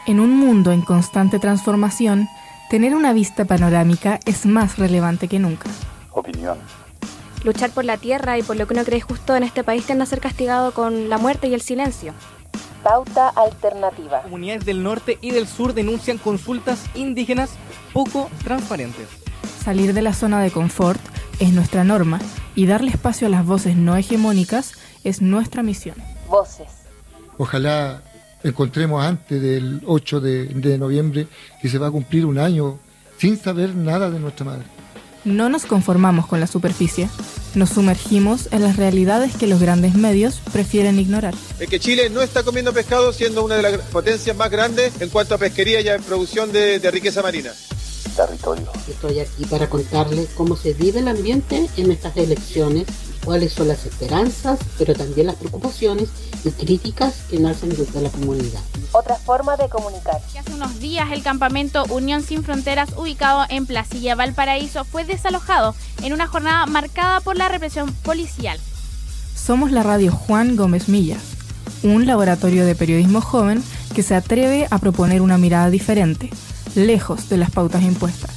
En un mundo en constante transformación, tener una vista panorámica es más relevante que nunca. Opinión. Luchar por la tierra y por lo que uno cree justo en este país tiende a ser castigado con la muerte y el silencio. Pauta alternativa. Comunidades del norte y del sur denuncian consultas indígenas poco transparentes. Salir de la zona de confort es nuestra norma y darle espacio a las voces no hegemónicas es nuestra misión. Voces. Ojalá encontremos antes del 8 de noviembre que se va a cumplir un año sin saber nada de nuestra madre. No nos conformamos con la superficie, nos sumergimos en las realidades que los grandes medios prefieren ignorar. Es que Chile no está comiendo pescado siendo una de las potencias más grandes en cuanto a pesquería y a producción de riqueza marina. Territorio. Estoy aquí para contarles cómo se vive el ambiente en estas elecciones, cuáles son las esperanzas, pero también las preocupaciones y críticas que nacen desde la comunidad. Otra forma de comunicar. Hace unos días el campamento Unión Sin Fronteras, ubicado en Placilla, Valparaíso, fue desalojado en una jornada marcada por la represión policial. Somos la radio Juan Gómez Millas, un laboratorio de periodismo joven que se atreve a proponer una mirada diferente, lejos de las pautas impuestas.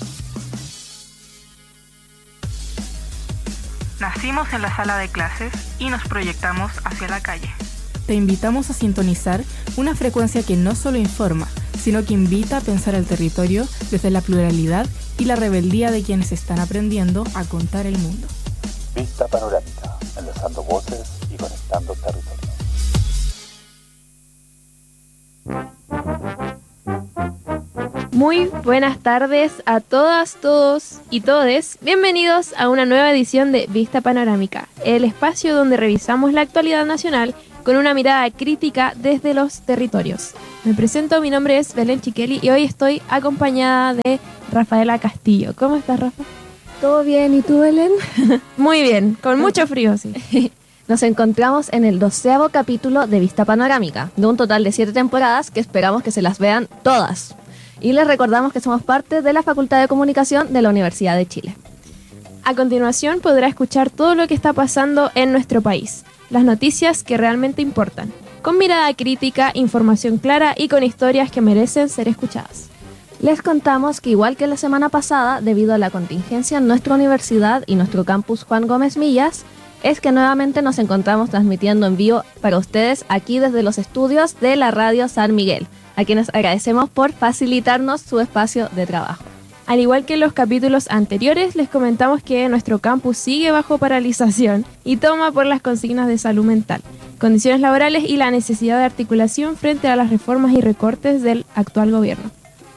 Nacimos en la sala de clases y nos proyectamos hacia la calle. Te invitamos a sintonizar una frecuencia que no solo informa, sino que invita a pensar el territorio desde la pluralidad y la rebeldía de quienes están aprendiendo a contar el mundo. Vista panorámica, enlazando voces y conectando territorios. Muy buenas tardes a todas, todos y todes. Bienvenidos a una nueva edición de Vista Panorámica, el espacio donde revisamos la actualidad nacional con una mirada crítica desde los territorios. Me presento, mi nombre es Belén Chiqueli y hoy estoy acompañada de Rafaela Castillo. ¿Cómo estás, Rafa? ¿Todo bien? ¿Y tú, Belén? Muy bien, con mucho frío, sí. Nos encontramos en el 12º capítulo de Vista Panorámica, de un total de 7 temporadas que esperamos que se las vean todas. Y les recordamos que somos parte de la Facultad de Comunicación de la Universidad de Chile. A continuación podrá escuchar todo lo que está pasando en nuestro país, las noticias que realmente importan, con mirada crítica, información clara y con historias que merecen ser escuchadas. Les contamos que igual que la semana pasada, debido a la contingencia en nuestra universidad y nuestro campus Juan Gómez Millas, es que nuevamente nos encontramos transmitiendo en vivo para ustedes aquí desde los estudios de la Radio San Miguel, a quienes agradecemos por facilitarnos su espacio de trabajo. Al igual que en los capítulos anteriores, les comentamos que nuestro campus sigue bajo paralización y toma por las consignas de salud mental, condiciones laborales y la necesidad de articulación frente a las reformas y recortes del actual gobierno.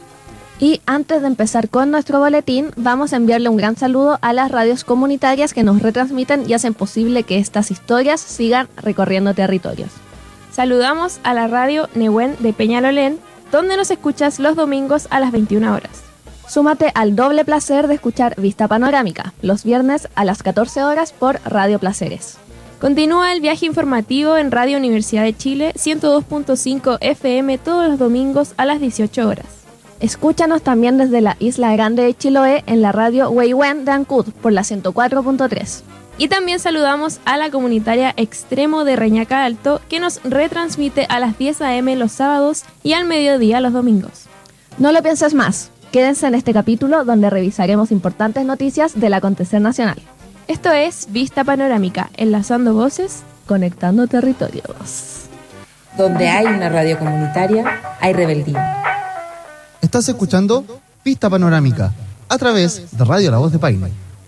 Y antes de empezar con nuestro boletín, vamos a enviarle un gran saludo a las radios comunitarias que nos retransmiten y hacen posible que estas historias sigan recorriendo territorios. Saludamos a la radio Nehuen de Peñalolén, donde nos escuchas los domingos a las 21 horas. Súmate al doble placer de escuchar Vista Panorámica, los viernes a las 14 horas por Radio Placeres. Continúa el viaje informativo en Radio Universidad de Chile, 102.5 FM todos los domingos a las 18 horas. Escúchanos también desde la Isla Grande de Chiloé en la radio Weiwen de Ancud por la 104.3. Y también saludamos a la comunitaria Extremo de Reñaca Alto, que nos retransmite a las 10 a.m. los sábados y al mediodía los domingos. No lo pienses más, quédense en este capítulo donde revisaremos importantes noticias del acontecer nacional. Esto es Vista Panorámica, enlazando voces, conectando territorios. Donde hay una radio comunitaria, hay rebeldía. Estás escuchando Vista Panorámica, a través de Radio La Voz de Paine.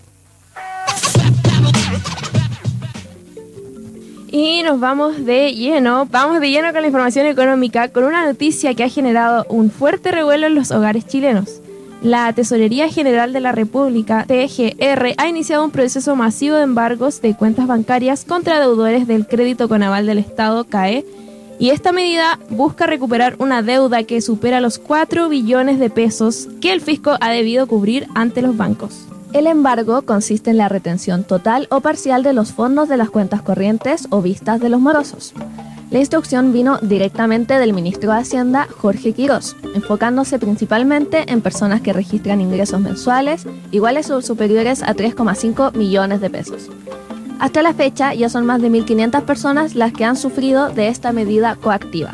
Y nos vamos de lleno con la información económica, con una noticia que ha generado un fuerte revuelo en los hogares chilenos. La Tesorería General de la República, TGR, ha iniciado un proceso masivo de embargos de cuentas bancarias contra deudores del Crédito con Aval del Estado, CAE, y esta medida busca recuperar una deuda que supera los 4 billones de pesos que el fisco ha debido cubrir ante los bancos. El embargo consiste en la retención total o parcial de los fondos de las cuentas corrientes o vistas de los morosos. La instrucción vino directamente del ministro de Hacienda, Jorge Quirós, enfocándose principalmente en personas que registran ingresos mensuales iguales o superiores a 3,5 millones de pesos. Hasta la fecha ya son más de 1.500 personas las que han sufrido de esta medida coactiva.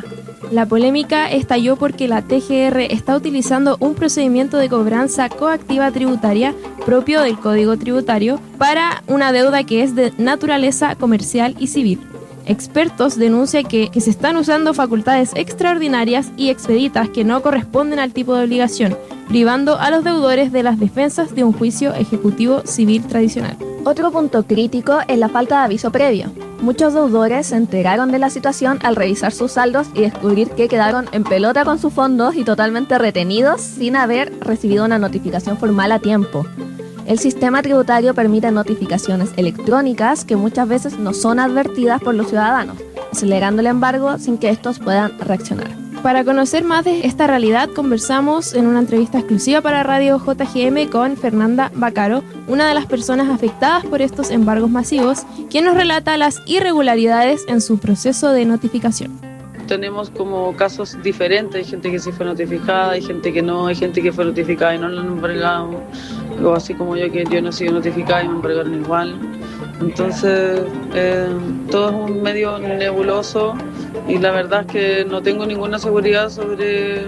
La polémica estalló porque la TGR está utilizando un procedimiento de cobranza coactiva tributaria propio del Código Tributario para una deuda que es de naturaleza comercial y civil. Expertos denuncian que se están usando facultades extraordinarias y expeditas que no corresponden al tipo de obligación, privando a los deudores de las defensas de un juicio ejecutivo civil tradicional. Otro punto crítico es la falta de aviso previo. Muchos deudores se enteraron de la situación al revisar sus saldos y descubrir que quedaron en pelota con sus fondos y totalmente retenidos sin haber recibido una notificación formal a tiempo. El sistema tributario permite notificaciones electrónicas que muchas veces no son advertidas por los ciudadanos, acelerando el embargo sin que estos puedan reaccionar. Para conocer más de esta realidad, conversamos en una entrevista exclusiva para Radio JGM con Fernanda Bacaro, una de las personas afectadas por estos embargos masivos, quien nos relata las irregularidades en su proceso de notificación. Tenemos como casos diferentes, hay gente que sí fue notificada, hay gente que no, hay gente que fue notificada y no la han embargado, o así como yo, que yo no he sido notificada y me embargaron igual. Entonces, todo es un medio nebuloso y la verdad es que no tengo ninguna seguridad sobre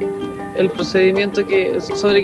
el procedimiento que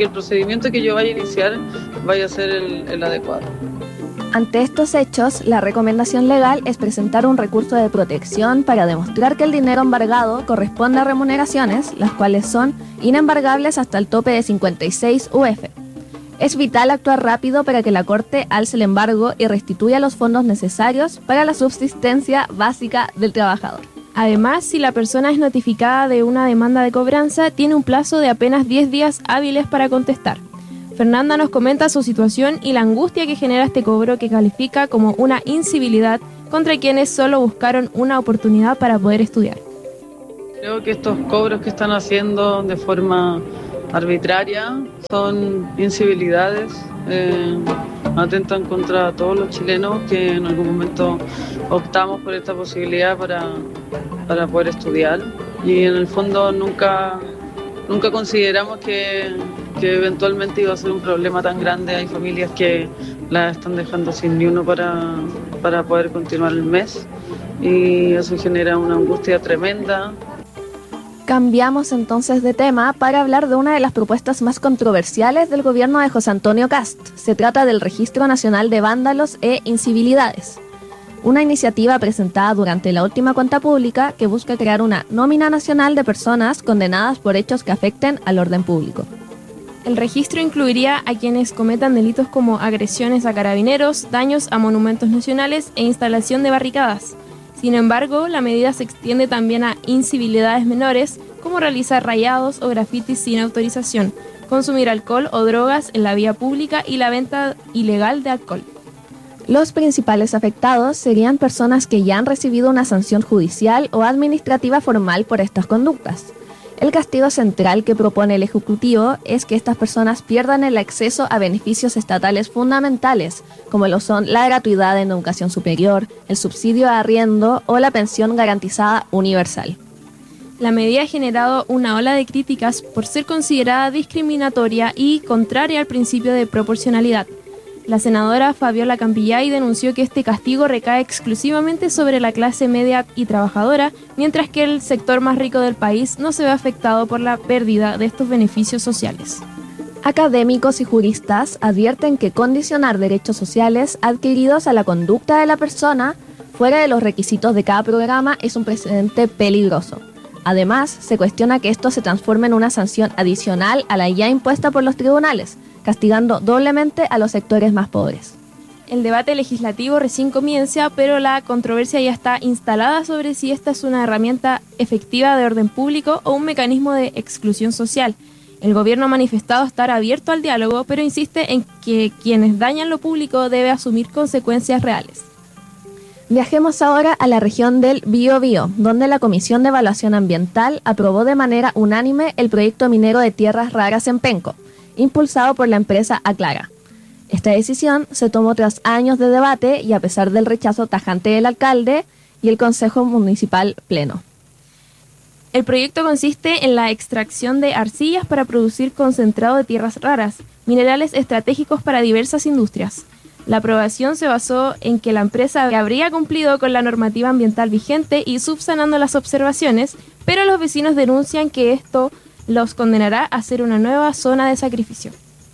yo vaya a iniciar vaya a ser el adecuado. Ante estos hechos, la recomendación legal es presentar un recurso de protección para demostrar que el dinero embargado corresponde a remuneraciones, las cuales son inembargables hasta el tope de 56 UF. Es vital actuar rápido para que la Corte alce el embargo y restituya los fondos necesarios para la subsistencia básica del trabajador. Además, si la persona es notificada de una demanda de cobranza, tiene un plazo de apenas 10 días hábiles para contestar. Fernanda nos comenta su situación y la angustia que genera este cobro, que califica como una incivilidad contra quienes solo buscaron una oportunidad para poder estudiar. Creo que estos cobros que están haciendo de forma arbitraria son incivilidades, atentan contra todos los chilenos que en algún momento optamos por esta posibilidad para poder estudiar, y en el fondo nunca consideramos que eventualmente iba a ser un problema tan grande. Hay familias que la están dejando sin ni uno para poder continuar el mes y eso genera una angustia tremenda. Cambiamos entonces de tema para hablar de una de las propuestas más controversiales del gobierno de José Antonio Kast. Se trata del Registro Nacional de Vándalos e Incivilidades, una iniciativa presentada durante la última cuenta pública que busca crear una nómina nacional de personas condenadas por hechos que afecten al orden público. El registro incluiría a quienes cometan delitos como agresiones a carabineros, daños a monumentos nacionales e instalación de barricadas. Sin embargo, la medida se extiende también a incivilidades menores, como realizar rayados o grafitis sin autorización, consumir alcohol o drogas en la vía pública y la venta ilegal de alcohol. Los principales afectados serían personas que ya han recibido una sanción judicial o administrativa formal por estas conductas. El castigo central que propone el Ejecutivo es que estas personas pierdan el acceso a beneficios estatales fundamentales, como lo son la gratuidad en educación superior, el subsidio a arriendo o la pensión garantizada universal. La medida ha generado una ola de críticas por ser considerada discriminatoria y contraria al principio de proporcionalidad. La senadora Fabiola Campillay denunció que este castigo recae exclusivamente sobre la clase media y trabajadora, mientras que el sector más rico del país no se ve afectado por la pérdida de estos beneficios sociales. Académicos y juristas advierten que condicionar derechos sociales adquiridos a la conducta de la persona fuera de los requisitos de cada programa es un precedente peligroso. Además, se cuestiona que esto se transforme en una sanción adicional a la ya impuesta por los tribunales, castigando doblemente a los sectores más pobres. El debate legislativo recién comienza, pero la controversia ya está instalada sobre si esta es una herramienta efectiva de orden público o un mecanismo de exclusión social. El gobierno ha manifestado estar abierto al diálogo, pero insiste en que quienes dañan lo público deben asumir consecuencias reales. Viajemos ahora a la región del Biobío, donde la Comisión de Evaluación Ambiental aprobó de manera unánime el proyecto minero de tierras raras en Penco, impulsado por la empresa Aclara. Esta decisión se tomó tras años de debate y a pesar del rechazo tajante del alcalde y el Consejo Municipal Pleno. El proyecto consiste en la extracción de arcillas para producir concentrado de tierras raras, minerales estratégicos para diversas industrias. La aprobación se basó en que la empresa habría cumplido con la normativa ambiental vigente y subsanando las observaciones, pero los vecinos denuncian que esto los condenará a ser una nueva zona de sacrificio.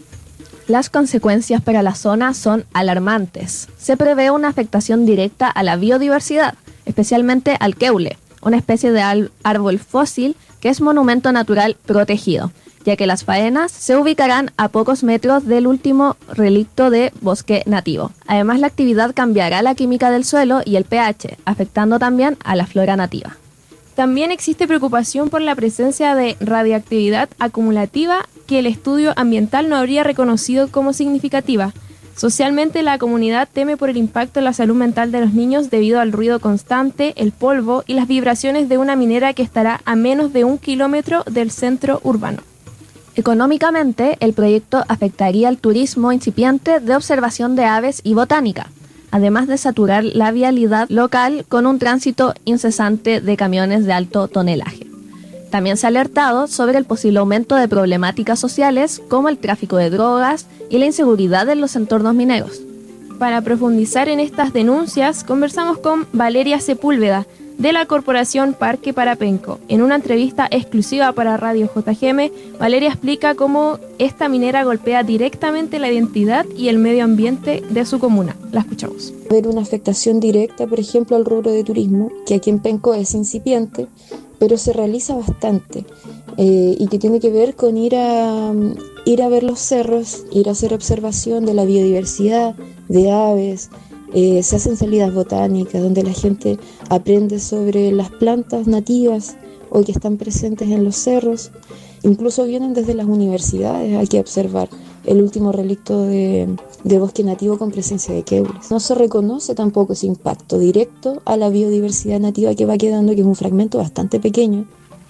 Las consecuencias para la zona son alarmantes. Se prevé una afectación directa a la biodiversidad, especialmente al queule, una especie de árbol fósil que es monumento natural protegido, ya que las faenas se ubicarán a pocos metros del último relicto de bosque nativo. Además, la actividad cambiará la química del suelo y el pH, afectando también a la flora nativa. También existe preocupación por la presencia de radiactividad acumulativa que el estudio ambiental no habría reconocido como significativa. Socialmente, la comunidad teme por el impacto en la salud mental de los niños debido al ruido constante, el polvo y las vibraciones de una minera que estará a menos de 1 kilómetro del centro urbano. Económicamente, el proyecto afectaría al turismo incipiente de observación de aves y botánica, además de saturar la vialidad local con un tránsito incesante de camiones de alto tonelaje. También se ha alertado sobre el posible aumento de problemáticas sociales como el tráfico de drogas y la inseguridad en los entornos mineros. Para profundizar en estas denuncias, conversamos con Valeria Sepúlveda, de la Corporación Parque Parapenco. En una entrevista exclusiva para Radio JGM, Valeria explica cómo esta minera golpea directamente la identidad y el medio ambiente de su comuna. La escuchamos. Haber una afectación directa, por ejemplo, al rubro de turismo, que aquí en Penco es incipiente, pero se realiza bastante, y que tiene que ver con ir a ver los cerros, ir a hacer observación de la biodiversidad, de aves. Se hacen salidas botánicas donde la gente aprende sobre las plantas nativas o que están presentes en los cerros. Incluso vienen desde las universidades, hay que observar el último relicto de bosque nativo con presencia de queules. No se reconoce tampoco ese impacto directo a la biodiversidad nativa que va quedando, que es un fragmento bastante pequeño.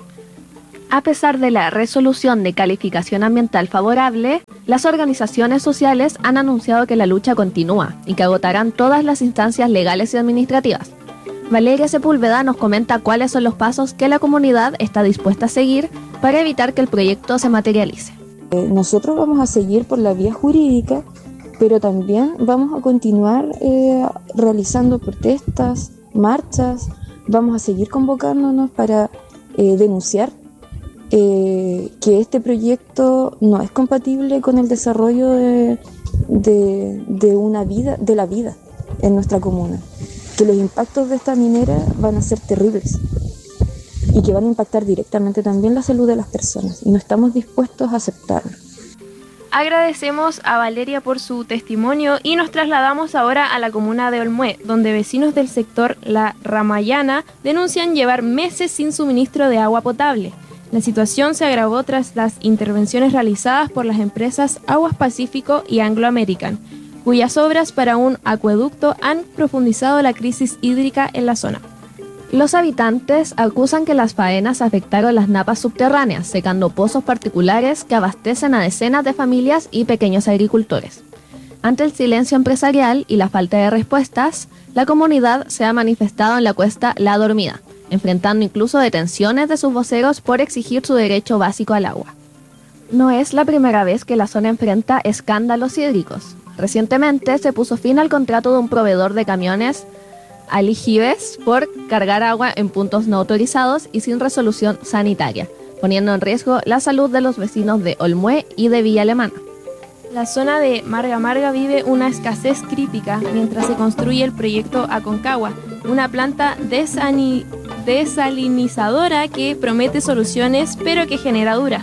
A pesar de la resolución de calificación ambiental favorable, las organizaciones sociales han anunciado que la lucha continúa y que agotarán todas las instancias legales y administrativas. Valeria Sepúlveda nos comenta cuáles son los pasos que la comunidad está dispuesta a seguir para evitar que el proyecto se materialice. Nosotros vamos a seguir por la vía jurídica, pero también vamos a continuar realizando protestas, marchas, vamos a seguir convocándonos para denunciar que este proyecto no es compatible con el desarrollo de una vida, de la vida en nuestra comuna, que los impactos de esta minera van a ser terribles y que van a impactar directamente también la salud de las personas, y no estamos dispuestos a aceptarlo. Agradecemos a Valeria por su testimonio y nos trasladamos ahora a la comuna de Olmué, donde vecinos del sector La Ramayana denuncian llevar meses sin suministro de agua potable. La situación se agravó tras las intervenciones realizadas por las empresas Aguas Pacífico y Anglo American, cuyas obras para un acueducto han profundizado la crisis hídrica en la zona. Los habitantes acusan que las faenas afectaron las napas subterráneas, secando pozos particulares que abastecen a decenas de familias y pequeños agricultores. Ante el silencio empresarial y la falta de respuestas, la comunidad se ha manifestado en la cuesta La Dormida, enfrentando incluso detenciones de sus voceros por exigir su derecho básico al agua. No es la primera vez que la zona enfrenta escándalos hídricos. Recientemente se puso fin al contrato de un proveedor de camiones, Alijibes, por cargar agua en puntos no autorizados y sin resolución sanitaria, poniendo en riesgo la salud de los vecinos de Olmué y de Villa Alemana. La zona de Marga Marga vive una escasez crítica mientras se construye el proyecto Aconcagua, una planta desalinizadora que promete soluciones pero que genera dudas.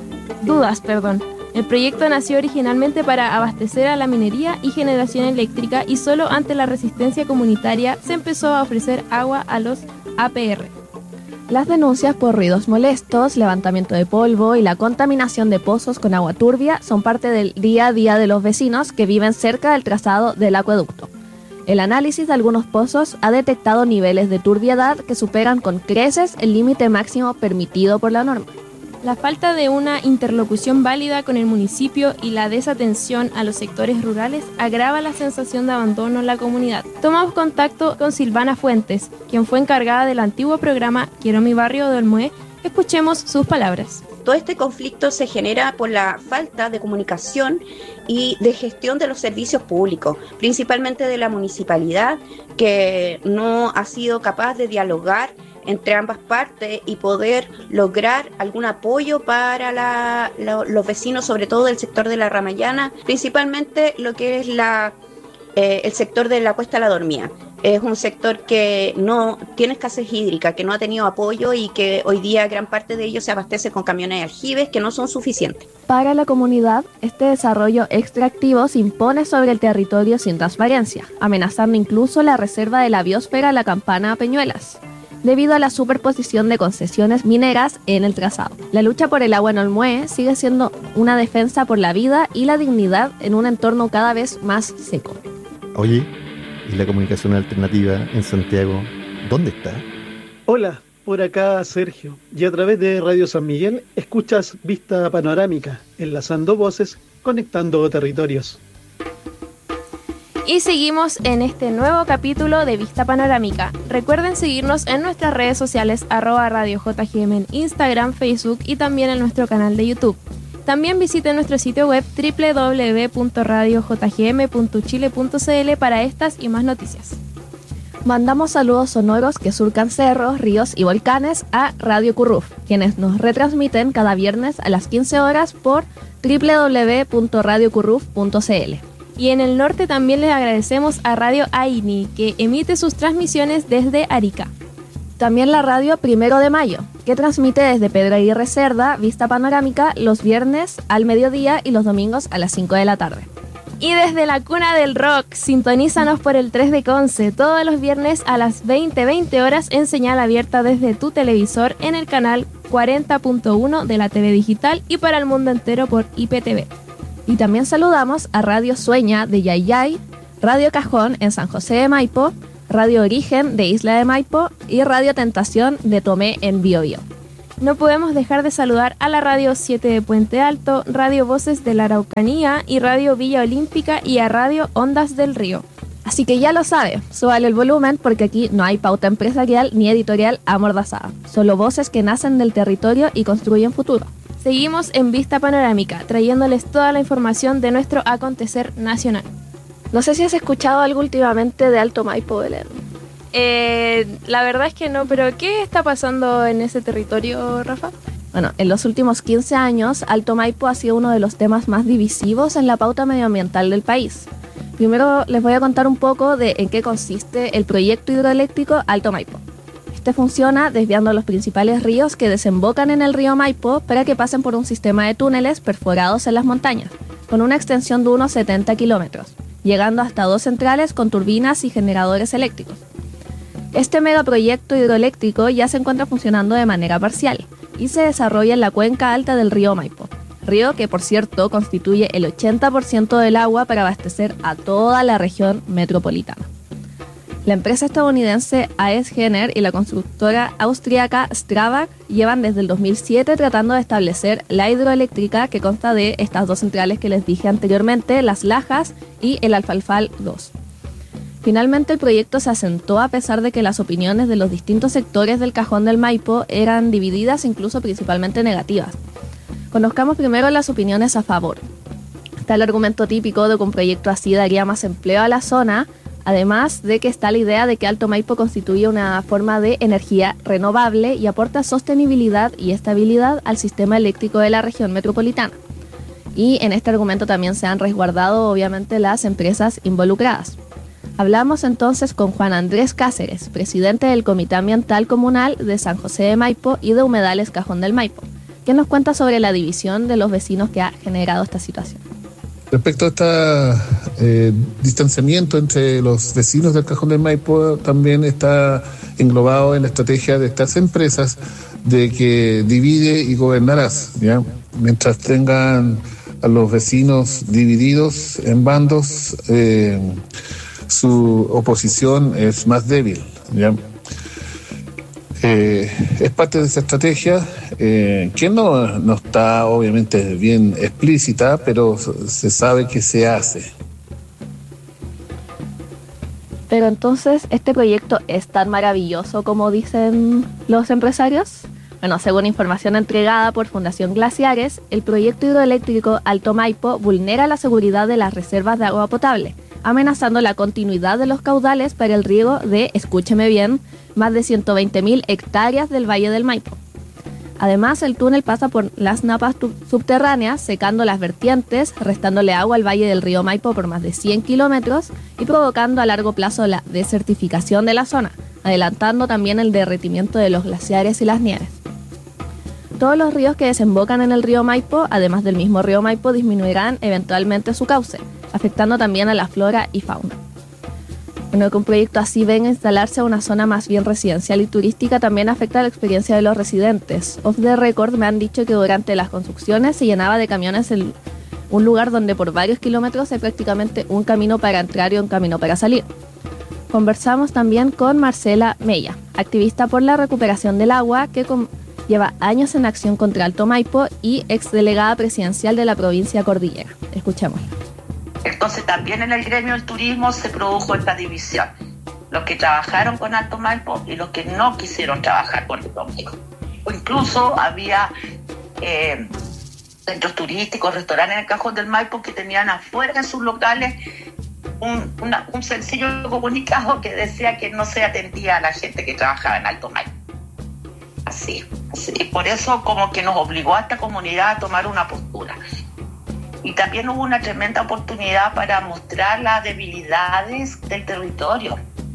El proyecto nació originalmente para abastecer a la minería y generación eléctrica, y solo ante la resistencia comunitaria se empezó a ofrecer agua a los APR. Las denuncias por ruidos molestos, levantamiento de polvo y la contaminación de pozos con agua turbia son parte del día a día de los vecinos que viven cerca del trazado del acueducto. El análisis de algunos pozos ha detectado niveles de turbiedad que superan con creces el límite máximo permitido por la norma. La falta de una interlocución válida con el municipio y la desatención a los sectores rurales agrava la sensación de abandono en la comunidad. Tomamos contacto con Silvana Fuentes, quien fue encargada del antiguo programa Quiero mi barrio de Olmué. Escuchemos sus palabras. Todo este conflicto se genera por la falta de comunicación y de gestión de los servicios públicos, principalmente de la municipalidad, que no ha sido capaz de dialogar entre ambas partes y poder lograr algún apoyo para los vecinos, sobre todo del sector de la Ramayana, principalmente lo que es el sector de la Cuesta La Dormía. Es un sector que no tiene escasez hídrica, que no ha tenido apoyo y que hoy día gran parte de ellos se abastece con camiones de aljibes que no son suficientes. Para la comunidad, este desarrollo extractivo se impone sobre el territorio sin transparencia, amenazando incluso la reserva de la biosfera La Campana Peñuelas, debido a la superposición de concesiones mineras en el trazado. La lucha por el agua en Olmué sigue siendo una defensa por la vida y la dignidad en un entorno cada vez más seco. Oye, ¿y la comunicación alternativa en Santiago dónde está? Hola, por acá Sergio, y a través de Radio San Miguel escuchas Vista Panorámica, enlazando voces, conectando territorios. Y seguimos en este nuevo capítulo de Vista Panorámica. Recuerden seguirnos en nuestras redes sociales @RadioJGM en Instagram, Facebook y también en nuestro canal de YouTube. También visiten nuestro sitio web www.radiojgm.chile.cl para estas y más noticias. Mandamos saludos sonoros que surcan cerros, ríos y volcanes a Radio Curruf, quienes nos retransmiten cada viernes a las 15 horas por www.radiocurruf.cl. Y en el norte también les agradecemos a Radio Aini, que emite sus transmisiones desde Arica. También la radio 1 de Mayo, que transmite desde Pedro Aguirre Cerda, Vista Panorámica, los viernes al mediodía y los domingos a las 5 de la tarde. Y desde la cuna del rock, sintonízanos por el 3 de Conce, todos los viernes a las 20 horas en señal abierta desde tu televisor en el canal 40.1 de la TV digital y para el mundo entero por IPTV. Y también saludamos a Radio Sueña de Yayay, Radio Cajón en San José de Maipo, Radio Origen de Isla de Maipo y Radio Tentación de Tomé en Biobío. No podemos dejar de saludar a la Radio 7 de Puente Alto, Radio Voces de la Araucanía y Radio Villa Olímpica y a Radio Ondas del Río. Así que ya lo sabe, súbale el volumen porque aquí no hay pauta empresarial ni editorial amordazada, solo voces que nacen del territorio y construyen futuro. Seguimos en Vista Panorámica, trayéndoles toda la información de nuestro acontecer nacional. No sé si has escuchado algo últimamente de Alto Maipo, Belén. La verdad es que no, pero ¿qué está pasando en ese territorio, Rafa? Bueno, en los últimos 15 años, Alto Maipo ha sido uno de los temas más divisivos en la pauta medioambiental del país. Primero les voy a contar un poco de en qué consiste el proyecto hidroeléctrico Alto Maipo. Este funciona desviando los principales ríos que desembocan en el río Maipo para que pasen por un sistema de túneles perforados en las montañas, con una extensión de unos 70 kilómetros, llegando hasta 2 centrales con turbinas y generadores eléctricos. Este megaproyecto hidroeléctrico ya se encuentra funcionando de manera parcial y se desarrolla en la cuenca alta del río Maipo, río que por cierto constituye el 80% del agua para abastecer a toda la región metropolitana. La empresa estadounidense AES Gener y la constructora austriaca Strabag llevan desde el 2007 tratando de establecer la hidroeléctrica que consta de estas 2 centrales que les dije anteriormente, Las Lajas y el Alfalfal 2. Finalmente el proyecto se asentó a pesar de que las opiniones de los distintos sectores del Cajón del Maipo eran divididas, incluso principalmente negativas. Conozcamos primero las opiniones a favor. Está el argumento típico de que un proyecto así daría más empleo a la zona, además de que está la idea de que Alto Maipo constituye una forma de energía renovable y aporta sostenibilidad y estabilidad al sistema eléctrico de la región metropolitana. Y en este argumento también se han resguardado obviamente las empresas involucradas. Hablamos entonces con Juan Andrés Cáceres, presidente del Comité Ambiental Comunal de San José de Maipo y de Humedales Cajón del Maipo, que nos cuenta sobre la división de los vecinos que ha generado esta situación. Respecto a este distanciamiento entre los vecinos del Cajón del Maipo, también está englobado en la estrategia de estas empresas de que divide y gobernarás, ¿ya? Mientras tengan a los vecinos divididos en bandos, su oposición es más débil, ¿ya? Es parte de esa estrategia que no está obviamente bien explícita, pero se sabe que se hace. Pero entonces, ¿este proyecto es tan maravilloso como dicen los empresarios? Bueno, según información entregada por Fundación Glaciares, el proyecto hidroeléctrico Alto Maipo vulnera la seguridad de las reservas de agua potable, amenazando la continuidad de los caudales para el riego de, escúcheme bien, más de 120.000 hectáreas del Valle del Maipo. Además, el túnel pasa por las napas subterráneas, secando las vertientes, restándole agua al valle del río Maipo por más de 100 kilómetros y provocando a largo plazo la desertificación de la zona, adelantando también el derretimiento de los glaciares y las nieves. Todos los ríos que desembocan en el río Maipo, además del mismo río Maipo, disminuirán eventualmente su cauce, afectando también a la flora y fauna. Bueno, que un proyecto así venga a instalarse a una zona más bien residencial y turística también afecta la experiencia de los residentes. Off the record me han dicho que durante las construcciones se llenaba de camiones en un lugar donde por varios kilómetros hay prácticamente un camino para entrar y un camino para salir. Conversamos también con Marcela Mella, activista por la recuperación del agua que lleva años en acción contra Alto Maipo y exdelegada presidencial de la provincia Cordillera. Escuchémosla. Entonces también en el gremio del turismo se produjo esta división. Los que trabajaron con Alto Maipo y los que no quisieron trabajar con Alto Maipo. O incluso había centros turísticos, restaurantes en el Cajón del Maipo que tenían afuera en sus locales un sencillo comunicado que decía que no se atendía a la gente que trabajaba en Alto Maipo. Así. Y por eso como que nos obligó a esta comunidad a tomar una postura. Y también hubo una tremenda oportunidad para mostrar las debilidades del territorio.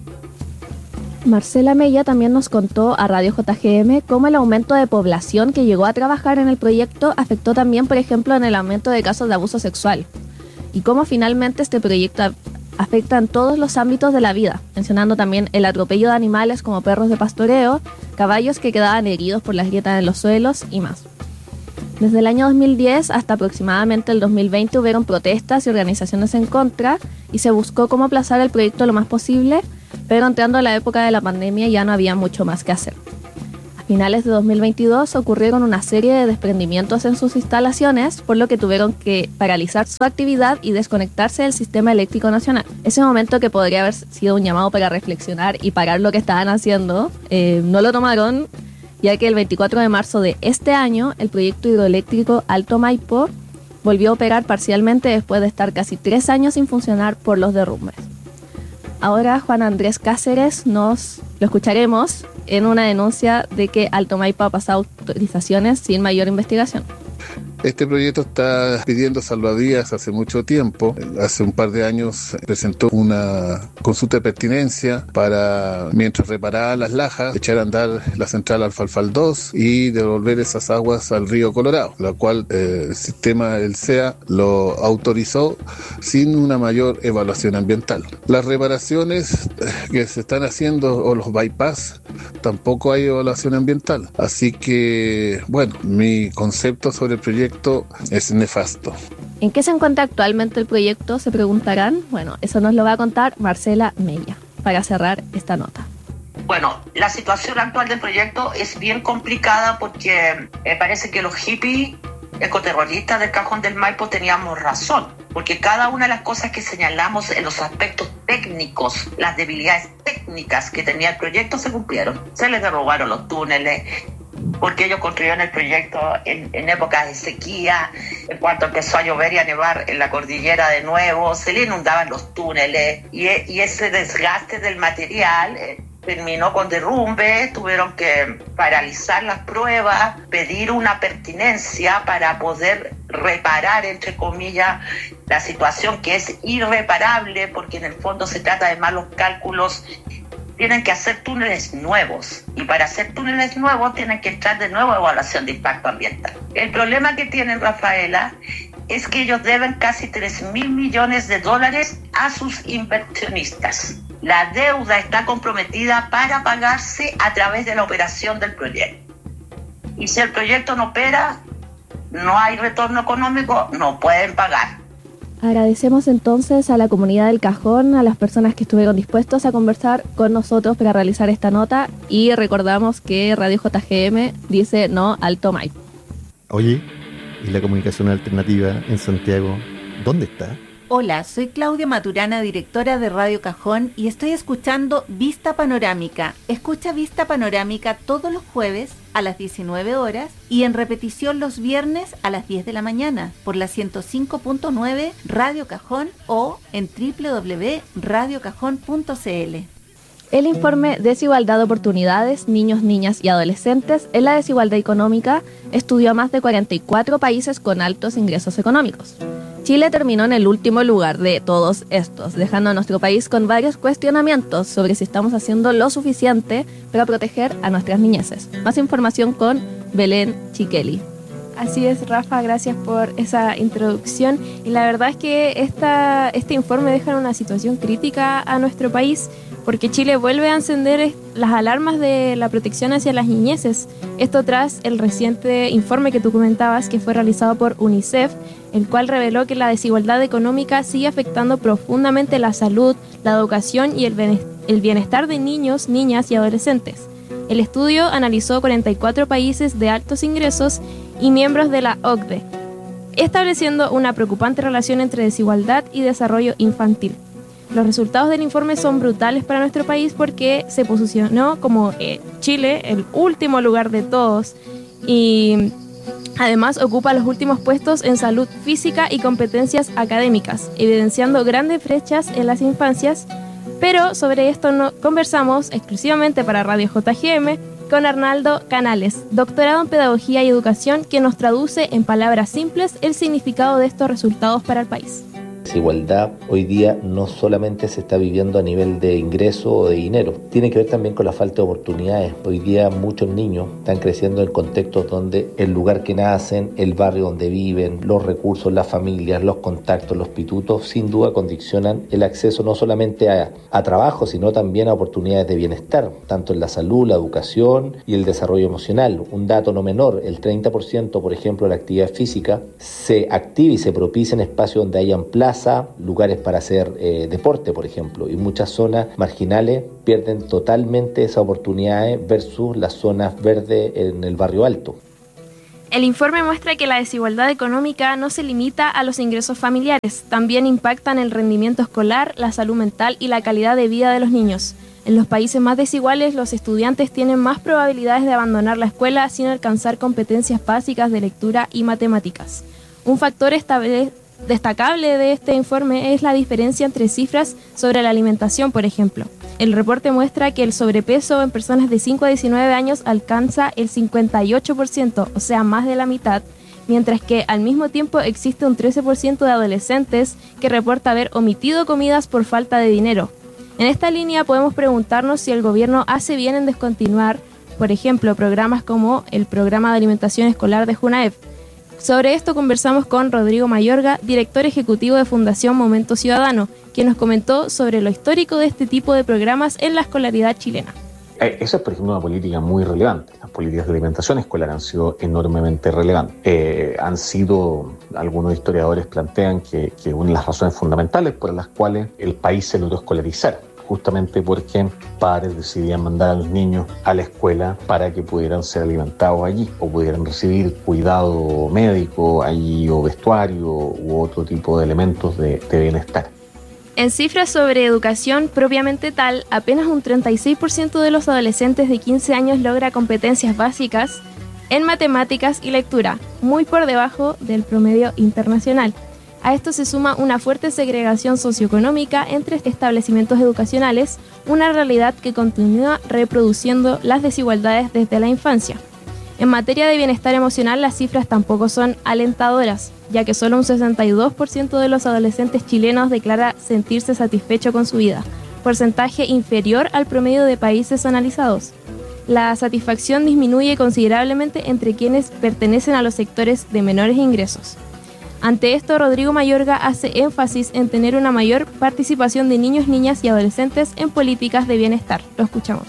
Marcela Mella también nos contó a Radio JGM cómo el aumento de población que llegó a trabajar en el proyecto afectó también, por ejemplo, en el aumento de casos de abuso sexual. Y cómo finalmente este proyecto afecta en todos los ámbitos de la vida, mencionando también el atropello de animales como perros de pastoreo, caballos que quedaban heridos por las grietas en los suelos y más. Desde el año 2010 hasta aproximadamente el 2020 hubieron protestas y organizaciones en contra y se buscó cómo aplazar el proyecto lo más posible, pero entrando a la época de la pandemia ya no había mucho más que hacer. A finales de 2022 ocurrieron una serie de desprendimientos en sus instalaciones, por lo que tuvieron que paralizar su actividad y desconectarse del sistema eléctrico nacional. Ese momento que podría haber sido un llamado para reflexionar y parar lo que estaban haciendo, no lo tomaron, ya que el 24 de marzo de este año el proyecto hidroeléctrico Alto Maipo volvió a operar parcialmente después de estar casi 3 años sin funcionar por los derrumbes. Ahora Juan Andrés Cáceres lo escucharemos en una denuncia de que Alto Maipo ha pasado autorizaciones sin mayor investigación. Este proyecto está pidiendo salvavidas hace mucho tiempo. Hace un par de años presentó una consulta de pertinencia para, mientras reparaba las lajas, echar a andar la central Alfalfal 2 y devolver esas aguas al río Colorado, la cual el sistema del CEA lo autorizó sin una mayor evaluación ambiental. Las reparaciones que se están haciendo o los bypass, tampoco hay evaluación ambiental. Así que, bueno, mi concepto sobre el proyecto es nefasto. ¿En qué se encuentra actualmente el proyecto? Se preguntarán. Bueno, eso nos lo va a contar Marcela Mella para cerrar esta nota. Bueno, la situación actual del proyecto es bien complicada porque parece que los hippies ecoterroristas del Cajón del Maipo teníamos razón, porque cada una de las cosas que señalamos en los aspectos técnicos, las debilidades técnicas que tenía el proyecto se cumplieron. Se les derrubaron los túneles, porque ellos construyeron el proyecto en épocas de sequía. En cuanto empezó a llover y a nevar en la cordillera de nuevo, se le inundaban los túneles y ese desgaste del material terminó con derrumbe. Tuvieron que paralizar las pruebas, pedir una pertinencia para poder reparar, entre comillas, la situación que es irreparable, porque en el fondo se trata de malos cálculos. Tienen que hacer túneles nuevos y para hacer túneles nuevos tienen que entrar de nuevo a evaluación de impacto ambiental. El problema que tienen, Rafaela, es que ellos deben casi $3.000 millones a sus inversionistas. La deuda está comprometida para pagarse a través de la operación del proyecto. Y si el proyecto no opera, no hay retorno económico, no pueden pagar. Agradecemos entonces a la comunidad del Cajón, a las personas que estuvieron dispuestos a conversar con nosotros para realizar esta nota y recordamos que Radio JGM dice no Alto Maipo. Oye, ¿y la comunicación alternativa en Santiago dónde está? Hola, soy Claudia Maturana, directora de Radio Cajón, y estoy escuchando Vista Panorámica. Escucha Vista Panorámica todos los jueves a las 19 horas y en repetición los viernes a las 10 de la mañana por la 105.9 Radio Cajón o en www.radiocajón.cl. El informe Desigualdad de Oportunidades, Niños, Niñas y Adolescentes en la Desigualdad Económica estudió a más de 44 países con altos ingresos económicos. Chile terminó en el último lugar de todos estos, dejando a nuestro país con varios cuestionamientos sobre si estamos haciendo lo suficiente para proteger a nuestras niñeces. Más información con Belén Chiqueli. Así es, Rafa, gracias por esa introducción. Y la verdad es que este informe deja en una situación crítica a nuestro país, porque Chile vuelve a encender las alarmas de la protección hacia las niñeces. Esto tras el reciente informe que tú comentabas, que fue realizado por UNICEF, el cual reveló que la desigualdad económica sigue afectando profundamente la salud, la educación y el bienestar de niños, niñas y adolescentes. El estudio analizó 44 países de altos ingresos y miembros de la OCDE, estableciendo una preocupante relación entre desigualdad y desarrollo infantil. Los resultados del informe son brutales para nuestro país porque se posicionó como Chile el último lugar de todos y además ocupa los últimos puestos en salud física y competencias académicas, evidenciando grandes brechas en las infancias. Pero sobre esto conversamos exclusivamente para Radio JGM con Arnaldo Canales, doctorado en Pedagogía y Educación, que nos traduce en palabras simples el significado de estos resultados para el país. Desigualdad hoy día no solamente se está viviendo a nivel de ingreso o de dinero, tiene que ver también con la falta de oportunidades. Hoy día muchos niños están creciendo en contextos donde el lugar que nacen, el barrio donde viven, los recursos, las familias, los contactos, los pitutos, sin duda condicionan el acceso no solamente a trabajo, sino también a oportunidades de bienestar, tanto en la salud, la educación y el desarrollo emocional. Un dato no menor, el 30%, por ejemplo, de la actividad física se activa y se propicia en espacios donde hayan plazas, lugares para hacer deporte, por ejemplo, y muchas zonas marginales pierden totalmente esas oportunidades versus las zonas verdes en el barrio alto. El informe muestra que la desigualdad económica no se limita a los ingresos familiares, también impactan el rendimiento escolar, la salud mental y la calidad de vida de los niños. En los países más desiguales, los estudiantes tienen más probabilidades de abandonar la escuela sin alcanzar competencias básicas de lectura y matemáticas. Un factor destacable de este informe es la diferencia entre cifras sobre la alimentación, por ejemplo. El reporte muestra que el sobrepeso en personas de 5 a 19 años alcanza el 58%, o sea, más de la mitad, mientras que al mismo tiempo existe un 13% de adolescentes que reporta haber omitido comidas por falta de dinero. En esta línea podemos preguntarnos si el gobierno hace bien en descontinuar, por ejemplo, programas como el Programa de Alimentación Escolar de Junaef. Sobre esto conversamos con Rodrigo Mayorga, director ejecutivo de Fundación Momento Ciudadano, quien nos comentó sobre lo histórico de este tipo de programas en la escolaridad chilena. Esa es, por ejemplo, una política muy relevante. Las políticas de alimentación escolar han sido enormemente relevantes. Algunos historiadores plantean que una de las razones fundamentales por las cuales el país se logró escolarizar, justamente porque padres decidían mandar a los niños a la escuela para que pudieran ser alimentados allí o pudieran recibir cuidado médico allí o vestuario u otro tipo de elementos de bienestar. En cifras sobre educación propiamente tal, apenas un 36% de los adolescentes de 15 años logra competencias básicas en matemáticas y lectura, muy por debajo del promedio internacional. A esto se suma una fuerte segregación socioeconómica entre establecimientos educacionales, una realidad que continúa reproduciendo las desigualdades desde la infancia. En materia de bienestar emocional, las cifras tampoco son alentadoras, ya que solo un 62% de los adolescentes chilenos declara sentirse satisfecho con su vida, porcentaje inferior al promedio de países analizados. La satisfacción disminuye considerablemente entre quienes pertenecen a los sectores de menores ingresos. Ante esto, Rodrigo Mayorga hace énfasis en tener una mayor participación de niños, niñas y adolescentes en políticas de bienestar. Lo escuchamos.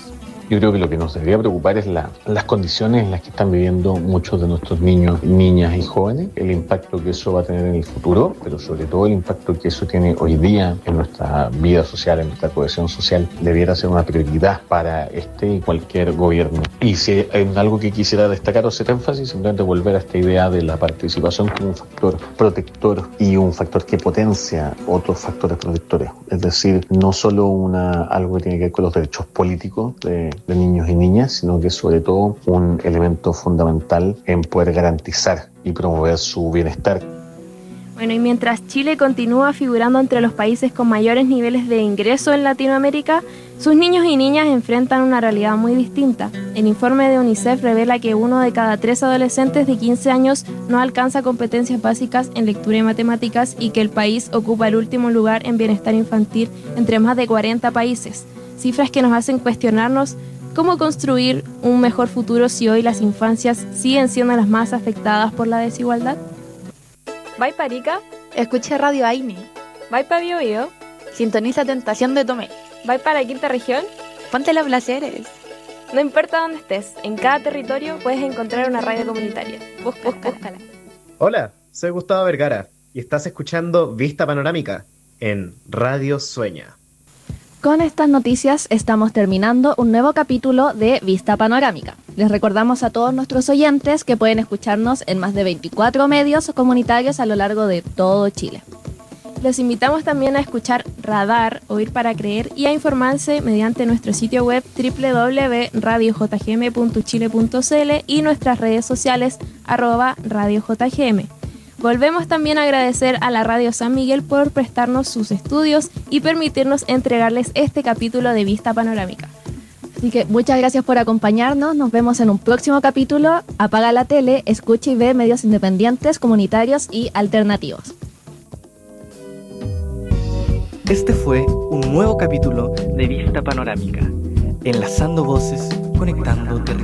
Yo creo que lo que nos debería preocupar es las condiciones en las que están viviendo muchos de nuestros niños, niñas y jóvenes, el impacto que eso va a tener en el futuro, pero sobre todo el impacto que eso tiene hoy día en nuestra vida social, en nuestra cohesión social, debiera ser una prioridad para este y cualquier gobierno. Y si hay algo que quisiera destacar o hacer énfasis, simplemente volver a esta idea de la participación como un factor protector y un factor que potencia otros factores protectores. Es decir, no solo algo que tiene que ver con los derechos políticos de niños y niñas, sino que sobre todo un elemento fundamental en poder garantizar y promover su bienestar. Bueno, y mientras Chile continúa figurando entre los países con mayores niveles de ingreso en Latinoamérica, sus niños y niñas enfrentan una realidad muy distinta. El informe de UNICEF revela que 1 de cada 3 adolescentes de 15 años no alcanza competencias básicas en lectura y matemáticas y que el país ocupa el último lugar en bienestar infantil entre más de 40 países. Cifras que nos hacen cuestionarnos cómo construir un mejor futuro si hoy las infancias siguen siendo las más afectadas por la desigualdad. ¿Vai para Arica? Escucha Radio Aine. ¿Vai para Biobío? Sintoniza Tentación de Tomé. ¿Vai para la quinta región? Ponte los placeres. No importa dónde estés, en cada territorio puedes encontrar una radio comunitaria. Búscala. Hola, soy Gustavo Vergara y estás escuchando Vista Panorámica en Radio Sueña. Con estas noticias estamos terminando un nuevo capítulo de Vista Panorámica. Les recordamos a todos nuestros oyentes que pueden escucharnos en más de 24 medios comunitarios a lo largo de todo Chile. Los invitamos también a escuchar Radar, Oír para Creer y a informarse mediante nuestro sitio web www.radiojgm.chile.cl y nuestras redes sociales @radiojgm. Volvemos también a agradecer a la Radio San Miguel por prestarnos sus estudios y permitirnos entregarles este capítulo de Vista Panorámica. Así que muchas gracias por acompañarnos, nos vemos en un próximo capítulo. Apaga la tele, escucha y ve medios independientes, comunitarios y alternativos. Este fue un nuevo capítulo de Vista Panorámica, enlazando voces, conectando territorios.